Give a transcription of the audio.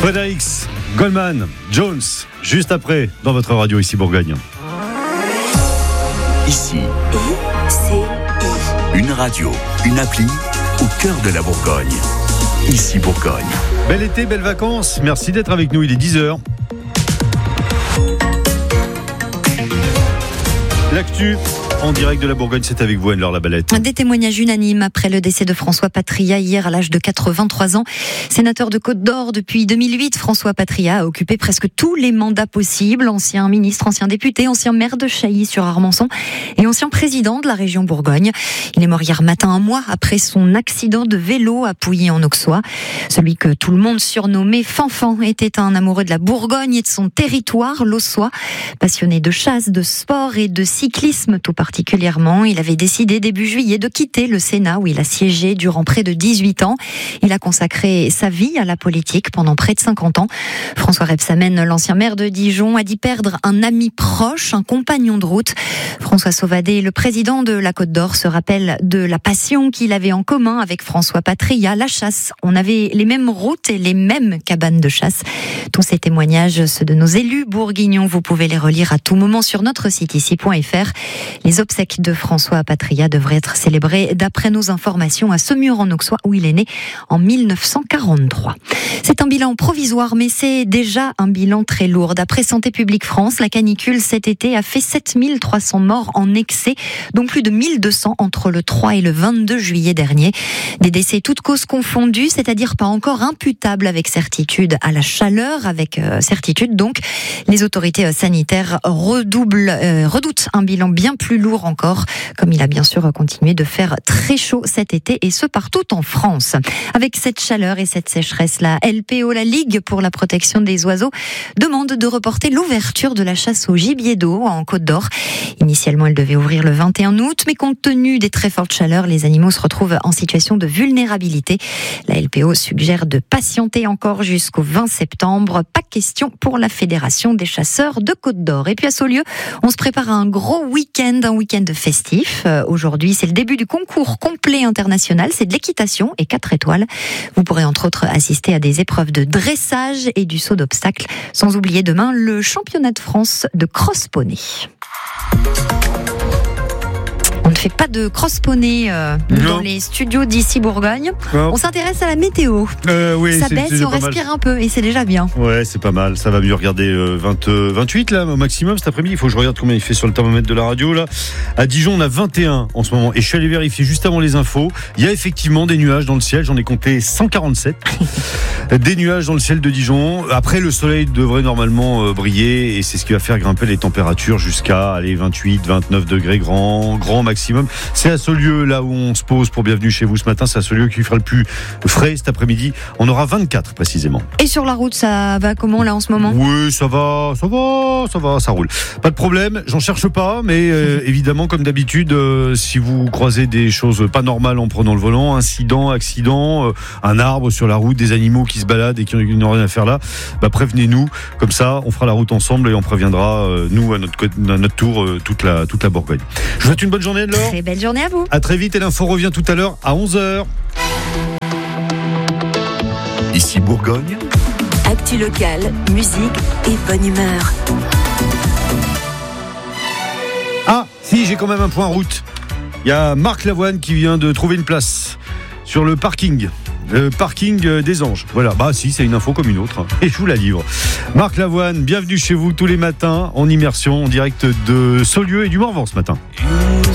Fredericks, Goldman, Jones, juste après, dans votre radio ici Bourgogne. Ici, une radio, une appli au cœur de la Bourgogne. Ici Bourgogne. Bel été, belles vacances. Merci d'être avec nous. Il est 10h. L'actu en direct de la Bourgogne, c'est avec vous, Anne-Laure Labalette. Des témoignages unanimes après le décès de François Patria hier à l'âge de 83 ans. Sénateur de Côte-d'Or depuis 2008, François Patria a occupé presque tous les mandats possibles. Ancien ministre, ancien député, ancien maire de Chailly-sur-Armançon et ancien président de la région Bourgogne. Il est mort hier matin, un mois après son accident de vélo à Pouilly-en-Auxois. Celui que tout le monde surnommait Fanfan était un amoureux de la Bourgogne et de son territoire, l'Auxois. Passionné de chasse, de sport et de cyclisme tout particulièrement, il avait décidé début juillet de quitter le Sénat où il a siégé durant près de 18 ans. Il a consacré sa vie à la politique pendant près de 50 ans. François Rebsamen, l'ancien maire de Dijon, a dit perdre un ami proche, un compagnon de route. François Sauvadet, le président de la Côte-d'Or, se rappelle de la passion qu'il avait en commun avec François Patria, la chasse. On avait les mêmes routes et les mêmes cabanes de chasse. Tous ces témoignages, ceux de nos élus bourguignons, vous pouvez les relire à tout moment sur notre site ici.fr. Les obsèques de François Patria devraient être célébrées d'après nos informations à Saumur-en-Auxois où il est né en 1943. C'est un bilan provisoire mais c'est déjà un bilan très lourd. D'après Santé publique France, la canicule cet été a fait 7300 morts en excès, dont plus de 1200 entre le 3 et le 22 juillet dernier. Des décès toutes causes confondues, c'est-à-dire pas encore imputables avec certitude à la chaleur, avec certitude donc. Les autorités sanitaires redoutent un bilan bien plus lourd encore, comme il a bien sûr continué de faire très chaud cet été et ce partout en France. Avec cette chaleur et cette sécheresse, la LPO, la Ligue pour la protection des oiseaux, demande de reporter l'ouverture de la chasse au gibier d'eau en Côte-d'Or. Initialement, elle devait ouvrir le 21 août, mais compte tenu des très fortes chaleurs, les animaux se retrouvent en situation de vulnérabilité. La LPO suggère de patienter encore jusqu'au 20 septembre. Pas question pour la Fédération des chasseurs de Côte-d'Or. Et puis à Saulieu, on se prépare à un gros week-end festif. Aujourd'hui, c'est le début du concours complet international. C'est de l'équitation et 4 étoiles. Vous pourrez entre autres assister à des épreuves de dressage et du saut d'obstacles. Sans oublier demain le championnat de France de cross-poney. On ne fait pas de cross-poney dans les studios d'ici Bourgogne. Non. On s'intéresse à la météo. Oui, ça baisse et on respire un peu et c'est déjà bien. Ouais, c'est pas mal. Ça va mieux. Regardez 28 là au maximum cet après-midi. Il faut que je regarde combien il fait sur le thermomètre de la radio là. À Dijon, on a 21 en ce moment. Et je suis allé vérifier juste avant les infos. Il y a effectivement des nuages dans le ciel. J'en ai compté 147. Des nuages dans le ciel de Dijon. Après, le soleil devrait normalement briller et c'est ce qui va faire grimper les températures jusqu'à 28, 29 degrés grand maximum. C'est à Saulieu là où on se pose pour Bienvenue chez vous ce matin. C'est à Saulieu qui fera le plus frais cet après-midi. On aura 24 précisément. Et sur la route, ça va comment là en ce moment ? Oui, ça va, ça roule. Pas de problème, j'en cherche pas, mais évidemment comme d'habitude, si vous croisez des choses pas normales en prenant le volant, incident, accident, un arbre sur la route, des animaux qui se baladent et qui n'ont rien à faire là, prévenez-nous. Comme ça, on fera la route ensemble et on préviendra nous à notre tour toute la Bourgogne. Je vous souhaite une bonne journée. Très belle journée à vous. À très vite et l'info revient tout à l'heure à 11h. Ici Bourgogne. Actu locale, musique et bonne humeur. Ah, si, j'ai quand même un point route. Il y a Marc Lavoine qui vient de trouver une place sur le parking. Le parking des Anges. Voilà, si, c'est une info comme une autre. Et je vous la livre. Marc Lavoine, bienvenue chez vous tous les matins en immersion, en direct de Saulieu et du Morvan ce matin.